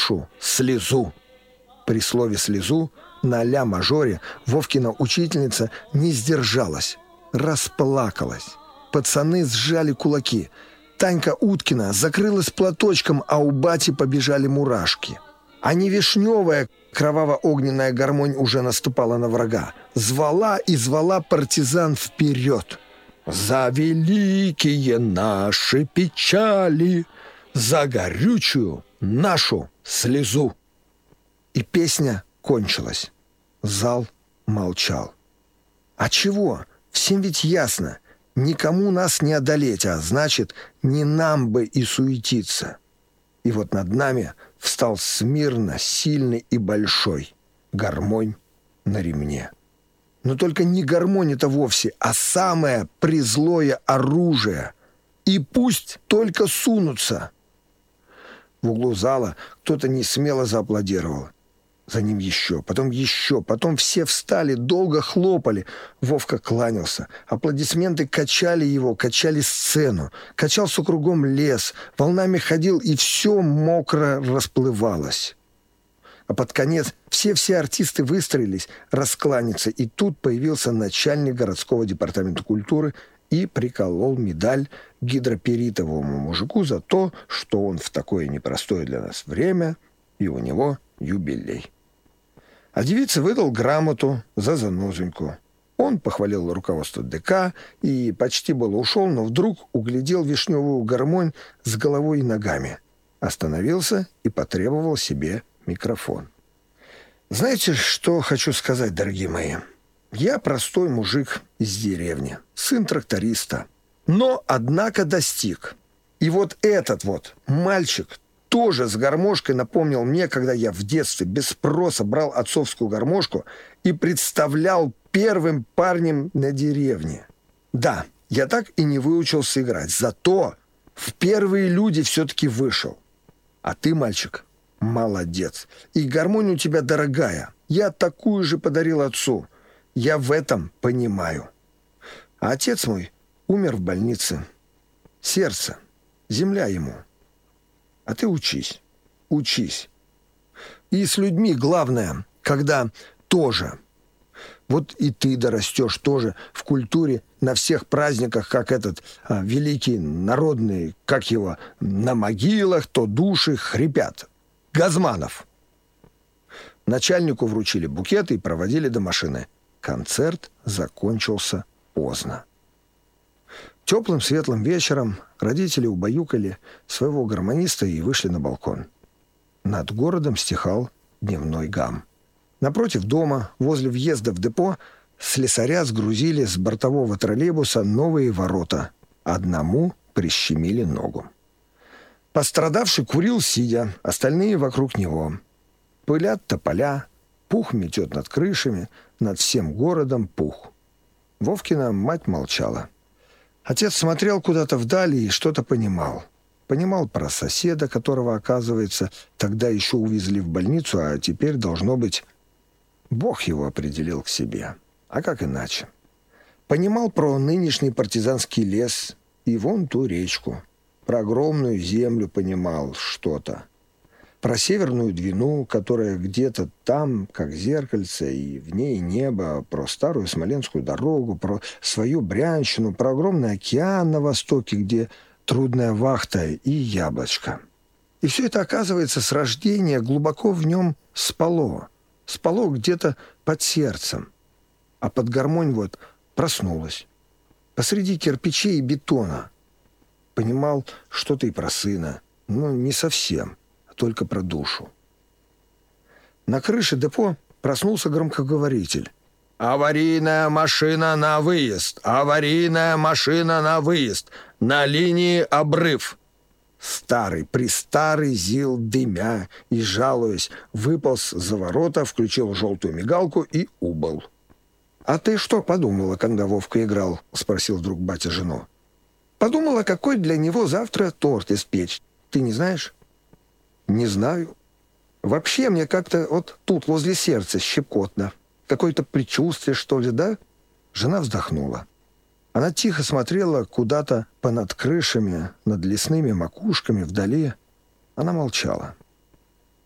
нашу слезу». При слове «слезу» на ля-мажоре Вовкина учительница не сдержалась, расплакалась. Пацаны сжали кулаки. Танька Уткина закрылась платочком, а у бати побежали мурашки. А не вишневая кроваво-огненная гармонь уже наступала на врага. Звала и звала партизан вперед. «За великие наши печали, за горючую нашу слезу». И песня кончилась. Зал молчал. А чего? Всем ведь ясно. Никому нас не одолеть, а значит, не нам бы и суетиться. И вот над нами встал смирно, сильный и большой гармонь на ремне. Но только не гармонь это вовсе, а самое призлое оружие. И пусть только сунутся. В углу зала кто-то несмело зааплодировал. За ним еще, потом все встали, долго хлопали. Вовка кланялся. Аплодисменты качали его, качали сцену. Качался кругом лес, волнами ходил, и все мокро расплывалось. А под конец все артисты выстроились раскланяться, и тут появился начальник городского департамента культуры и приколол медаль гидроперитовому мужику за то, что он в такое непростое для нас время, и у него юбилей. А девице выдал грамоту за занозоньку. Он похвалил руководство ДК и почти было ушел, но вдруг углядел вишневую гармонь с головой и ногами. Остановился и потребовал себе микрофон. Знаете, что хочу сказать, дорогие мои? Я простой мужик из деревни, сын тракториста, но, однако, достиг. И вот этот вот мальчик тоже с гармошкой напомнил мне, когда я в детстве без спроса брал отцовскую гармошку и представлял первым парнем на деревне. Да, я так и не выучился играть, зато в первые люди все-таки вышел. А ты, мальчик, молодец. И гармония у тебя дорогая. Я такую же подарил отцу. Я в этом понимаю. А отец мой умер в больнице. Сердце, земля ему. А ты учись, учись. И с людьми главное, когда тоже. Вот и ты дорастешь тоже в культуре на всех праздниках, как этот великий народный, как его, на могилах то души хрипят. Газманов. Начальнику вручили букеты и проводили до машины. Концерт закончился поздно. Теплым светлым вечером родители убаюкали своего гармониста и вышли на балкон. Над городом стихал дневной гам. Напротив дома, возле въезда в депо, слесаря сгрузили с бортового троллейбуса новые ворота. Одному прищемили ногу. Пострадавший курил сидя, остальные вокруг него. Пылят тополя, пух метет над крышами, над всем городом пух. Вовкина мать молчала. Отец смотрел куда-то вдали и что-то понимал. Понимал про соседа, которого, оказывается, тогда еще увезли в больницу, а теперь, должно быть, Бог его определил к себе. А как иначе? Понимал про нынешний партизанский лес и вон ту речку. Про огромную землю понимал что-то. Про Северную Двину, которая где-то там, как зеркальце, и в ней небо, про старую Смоленскую дорогу, про свою Брянщину, про огромный океан на востоке, где трудная вахта и яблочко. И все это, оказывается, с рождения глубоко в нем спало. Спало где-то под сердцем. А под гармонь вот проснулась. Посреди кирпичей и бетона. Понимал что-то и про сына. Но не совсем. Только про душу. На крыше депо проснулся громкоговоритель. «Аварийная машина на выезд! Аварийная машина на выезд! На линии обрыв!» Старый-престарый ЗИЛ, дымя и жалуясь, выполз за ворота, включил желтую мигалку и убыл. «А ты что подумала, когда Вовка играл?» — спросил вдруг батя жену. «Подумала, какой для него завтра торт испечь. Ты не знаешь?» «Не знаю. Вообще мне как-то вот тут, возле сердца, щекотно. Какое-то предчувствие, что ли, да?» Жена вздохнула. Она тихо смотрела куда-то понад крышами, над лесными макушками вдали. Она молчала.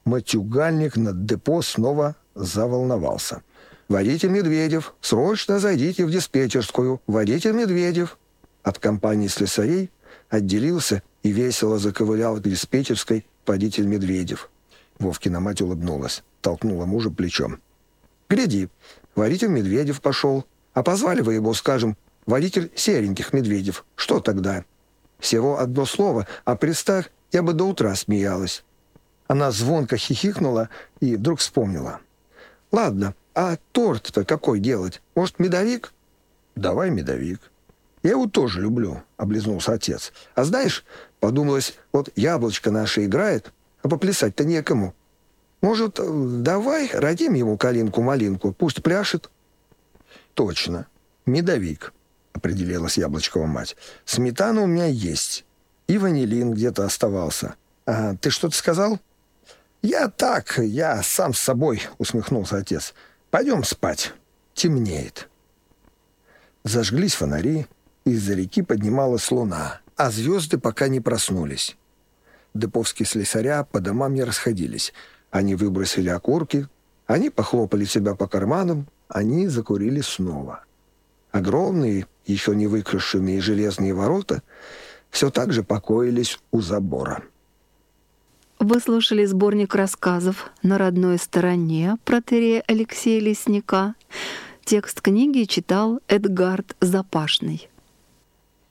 Матюгальник над депо снова заволновался. «Водитель Медведев, срочно зайдите в диспетчерскую! Водитель Медведев!» От компании слесарей отделился и весело заковылял к диспетчерской водитель Медведев. Вовкина мать улыбнулась, толкнула мужа плечом. «Гляди, водитель Медведев пошел. А позвали вы его, скажем, водитель сереньких Медведев. Что тогда? Всего одно слово, а представь, я бы до утра смеялась». Она звонко хихикнула и вдруг вспомнила. «Ладно, а торт-то какой делать? Может, медовик?» «Давай медовик». «Я его тоже люблю», — облизнулся отец. «А знаешь, подумалось, вот яблочко наше играет, а поплясать-то некому. Может, давай родим ему калинку-малинку, пусть пляшет?» «Точно, медовик», — определилась Яблочкова мать. «Сметана у меня есть, и ванилин где-то оставался. А ты что-то сказал?» Я сам с собой», — усмехнулся отец. «Пойдем спать, темнеет». Зажглись фонари, из-за реки поднималась луна, а звезды пока не проснулись. Деповские слесаря по домам не расходились. Они выбросили окурки, они похлопали себя по карманам, они закурили снова. Огромные, еще не выкрашенные железные ворота все так же покоились у забора. Вы слушали сборник рассказов «На родной стороне» протоиерея Алексея Лесника. Текст книги читал Эдгард Запашный.